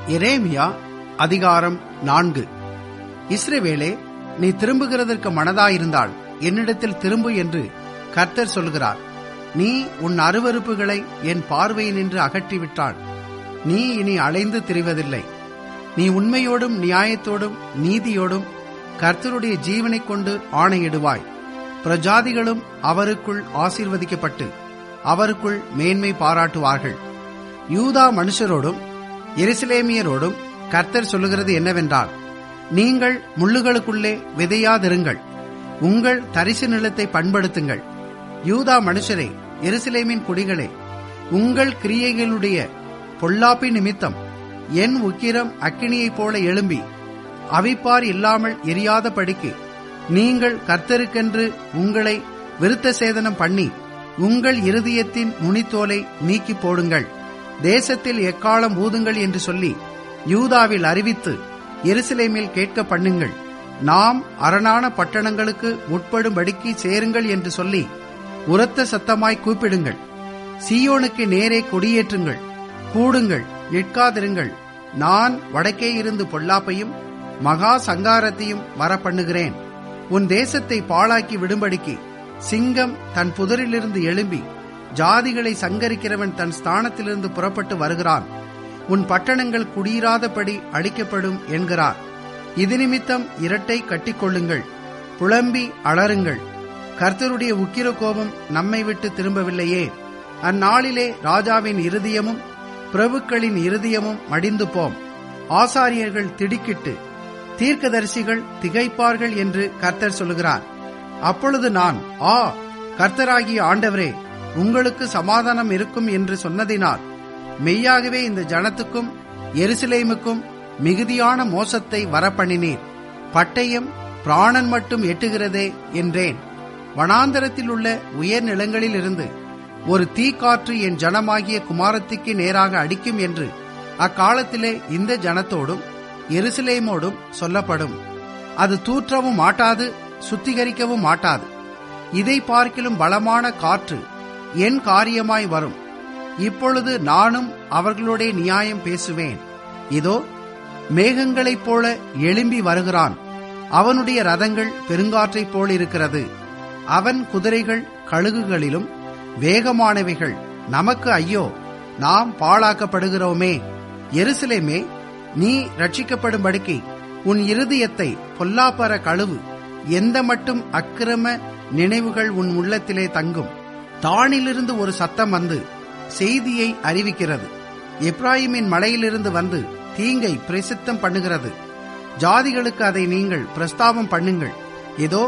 எரேமியா அதிகாரம் 4. இஸ்ரவேலே, நீ திரும்புகிறதற்கு மனதாயிருந்தால் என்னிடத்தில் திரும்பு என்று கர்த்தர் சொல்கிறார். நீ உன் அருவருப்புகளை என் பார்வையினின்று அகற்றிவிட்டால் நீ இனி அலைந்து திரிவதில்லை. நீ உண்மையோடும் நியாயத்தோடும் நீதியோடும் கர்த்தருடைய ஜீவனைக் கொண்டு ஆணையிடுவாய். பிரஜாதிகளும் அவருக்குள் ஆசீர்வதிக்கப்பட்டு அவருக்குள் மேன்மை பாராட்டுவார்கள். யூதா மனுஷரோடும் எருசலேமியரோடும் கர்த்தர் சொல்லுகிறது என்னவென்றால், நீங்கள் முள்ளுகளுக்குள்ளே விதையாதிருங்கள், உங்கள் தரிசு நிலத்தை பண்படுத்துங்கள். யூதா மனுஷரே, எருசலேமின் குடிகளே, உங்கள் கிரியைகளுடைய பொல்லாப்பி நிமித்தம் என் உக்கிரம் அக்கினியைப் போல எழும்பி அவிப்பார் இல்லாமல் எரியாதபடிக்கு நீங்கள் கர்த்தருக்கென்று உங்களை விருத்த சேதனம் பண்ணி உங்கள் இருதயத்தின் நுனித்தோலை நீக்கி போடுங்கள். தேசத்தில் எக்காலம் ஊதுங்கள் என்று சொல்லி யூதாவில் அறிவித்து எருசலேமில் கேட்க பண்ணுங்கள். நாம் அரணான பட்டணங்களுக்கு உட்படும்படிக்கு சேருங்கள் என்று சொல்லி உரத்த சத்தமாய் கூப்பிடுங்கள். சீயோனுக்கு நேரே கொடியேற்றுங்கள். கூடுங்கள், நிற்காதிருங்கள். நான் வடக்கே இருந்து பொல்லாப்பையும் மகா சங்காரத்தையும் வரப்பண்ணுகிறேன். உன் தேசத்தை பாழாக்கி விடும்படிக்கு சிங்கம் தன் புதரிலிருந்து எழும்பி ஜாதிகளை சங்கரிக்கிறவன் தன் ஸ்தானத்திலிருந்து புறப்பட்டு வருகிறான். உன் பட்டணங்கள் குடியிராதபடி அழிக்கப்படும் என்கிறார். இது நிமித்தம் இரட்டை கட்டிக்கொள்ளுங்கள், புலம்பி அலறுங்கள். கர்த்தருடைய உக்கிர கோபம் நம்மை விட்டு திரும்பவில்லையே. அந்நாளிலே ராஜாவின் இருதயமும் பிரபுக்களின் இருதயமும் மடிந்து போம். ஆசாரியர்கள் திடுக்கிட்டு தீர்க்கதரிசிகள் திகைப்பார்கள் என்று கர்த்தர் சொல்லுகிறார். அப்பொழுது நான், கர்த்தராகிய ஆண்டவரே, உங்களுக்கு சமாதானம் இருக்கும் என்று சொன்னதினால் மெய்யாகவே இந்த ஜனத்துக்கும் எருசலேமுக்கும் மிகுதியான மோசத்தை வரப்பண்ணினீர். பட்டயம் பிராணன் மட்டும் எட்டுகிறதே என்றேன். வனாந்தரத்தில் உள்ள உயர் நிலங்களில் இருந்து ஒரு தீக்காற்று என் ஜனமாகிய குமாரத்திக்கு நேராக அடிக்கும் என்று அக்காலத்திலே இந்த ஜனத்தோடும் எருசலேமோடும் சொல்லப்படும். அது தூற்றவும் மாட்டாது, சுத்திகரிக்கவும் மாட்டாது. இதை பார்க்கிலும் பலமான காற்று என் காரியமாய் வரும். இப்பொழுது நானும் அவர்களுடைய நியாயம் பேசுவேன். இதோ, மேகங்களைப் போல எழும்பி வருகிறான். அவனுடைய ரதங்கள் பெருங்காற்றைப் போல் இருக்கிறது. அவன் குதிரைகள் கழுகுகளிலும் வேகமானவைகள். நமக்கு ஐயோ, நாம் பாழாக்கப்படுகிறோமே. எருசலேமே, நீ ரட்சிக்கப்படும்படிக்கு உன் இருதயத்தை பொல்லாப்பற கழுவு. எந்த மட்டும் அக்கிரம நினைவுகள் உன் உள்ளத்திலே தங்கும். தானிலிருந்து ஒரு சத்தம் வந்து செய்தியை அறிவிக்கிறது. எப்ராயிமின் மலையிலிருந்து வந்து தீங்கை பிரசித்தம் பண்ணுகிறது. ஜாதிகளுக்கு அதை நீங்கள் பிரஸ்தாபம் பண்ணுங்கள். இதோ,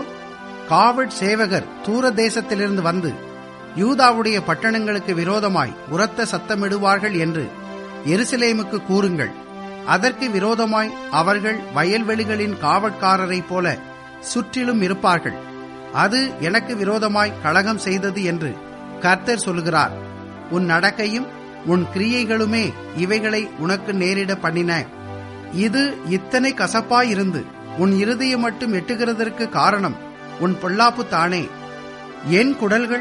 காவற் சேவகர் தூர தேசத்திலிருந்து வந்து யூதாவுடைய பட்டணங்களுக்கு விரோதமாய் உரத்த சத்தமிடுவார்கள் என்று எருசலேமுக்கு கூறுங்கள். அதற்கு விரோதமாய் அவர்கள் வயல்வெளிகளின் காவற்காரரைப் போல சுற்றிலும் இருப்பார்கள். அது எனக்கு விரோதமாய் கலகம் செய்தது என்று கர்த்தர் சொல்கிறார். உன் நடக்கையும் உன் கிரியைகளுமே இவைகளை உனக்கு நேரிட பண்ணின. இது இத்தனை கசப்பாயிருந்து உன் இருதயம் மட்டும் எட்டுகிறதற்கு காரணம் உன் பொல்லாப்பு தானே. என்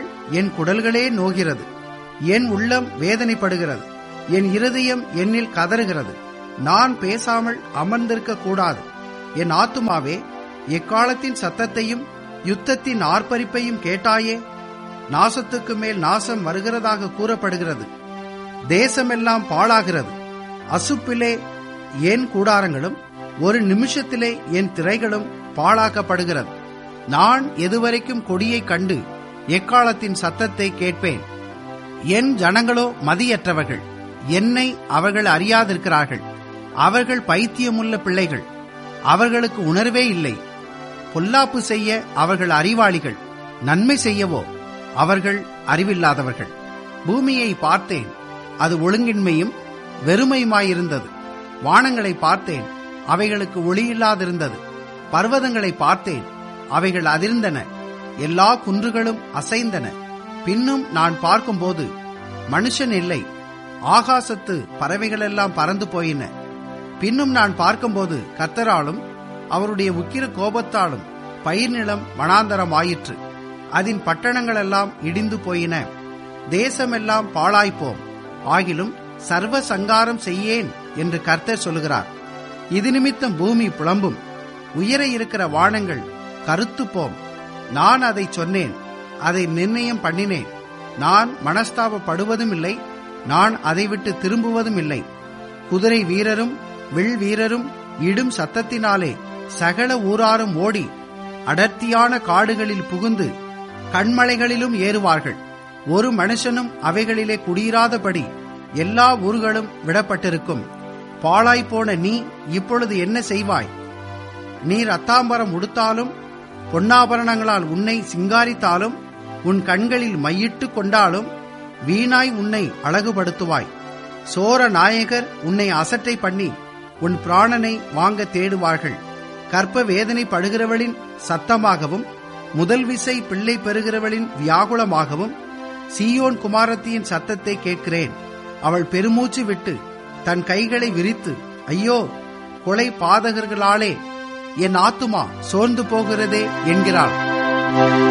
குடல்களே நோகிறது. என் உள்ளம் வேதனைப்படுகிறது. என் இருதயம் என்னில் கதறுகிறது. நான் பேசாமல் அமர்ந்திருக்க கூடாது. என் ஆத்துமாவே, எக்காலத்தின் சத்தத்தையும் யுத்தத்தின் ஆர்ப்பரிப்பையும் கேட்டாயே. நாசத்துக்கு மேல் நாசம் வருகிறதாக கூறப்படுகிறது. தேசமெல்லாம் பாழாகிறது. அசுப்பிலே என் கூடாரங்களும் ஒரு நிமிஷத்திலே என் திரைகளும் பாழாக்கப்படுகிறது. நான் எதுவரைக்கும் கொடியை கண்டு எக்காலத்தின் சத்தத்தை கேட்பேன்? என் ஜனங்களோ மதியற்றவர்கள், என்னை அவர்கள் அறியாதிருக்கிறார்கள். அவர்கள் பைத்தியமுள்ள பிள்ளைகள், அவர்களுக்கு உணர்வே இல்லை. பொல்லாப்பு செய்ய அவர்கள் அறிவாளிகள், நன்மை செய்யவோ அவர்கள் அறிவில்லாதவர்கள். பூமியை பார்த்தேன், அது ஒழுங்கின்மையும் வெறுமையுமாயிருந்தது. வானங்களை பார்த்தேன், அவைகளுக்கு ஒளியில்லாதிருந்தது. பர்வதங்களை பார்த்தேன், அவைகள் அதிர்ந்தன. எல்லா குன்றுகளும் அசைந்தன. பின்னும் நான் பார்க்கும்போது மனுஷன் இல்லை. ஆகாசத்து பறவைகளெல்லாம் பறந்து போயின. பின்னும் நான் பார்க்கும்போது கர்த்தராலும் அவருடைய உக்கிர கோபத்தாலும் பயிர் நிலம் வனாந்தரமாயிற்று. அதன் பட்டணங்களெல்லாம் இடிந்து போயின. தேசமெல்லாம் பாழாய்ப்போம். ஆகிலும் சர்வ சங்காரம் செய்யேன் என்று கர்த்தர் சொல்லுகிறார். இது நிமித்தம் பூமி புலம்பும், உயர இருக்கிற வானங்கள் கருத்துப்போம். நான் அதை சொன்னேன், அதை நிர்ணயம் பண்ணினேன். நான் மனஸ்தாபப்படுவதும் இல்லை, நான் அதை விட்டு திரும்புவதும் இல்லை. குதிரை வீரரும் வில் வீரரும் இடும் சத்தத்தினாலே சகல ஊராரும் ஓடி அடர்த்தியான காடுகளில் புகுந்து கண்மலைகளிலும் ஏறுவார்கள். ஒரு மனுஷனும் அவைகளிலே குடியிராதபடி எல்லா ஊர்களும் விடப்பட்டிருக்கும். பாழாய்ப்போன நீ இப்பொழுது என்ன செய்வாய்? நீ ரத்தாம்பரம் உடுத்தாலும் பொன்னாபரணங்களால் உன்னை சிங்காரித்தாலும் உன் கண்களில் மையிட்டு கொண்டாலும் வீணாய் உன்னை அழகுபடுத்துவாய். சோர நாயகர் உன்னை அசட்டை பண்ணி உன் பிராணனை வாங்க தேடுவார்கள். கற்ப வேதனை படுகிறவளின் சத்தமாகவும் முதல் விசை பிள்ளை பெறுகிறவளின் வியாகுலமாகவும் சீயோன் குமாரத்தியின் சத்தத்தை கேட்கிறேன். அவள் பெருமூச்சு விட்டு தன் கைகளை விரித்து, ஐயோ கொலை பாதகர்களாலே என் ஆத்துமா சோர்ந்து போகிறதே என்கிறாள்.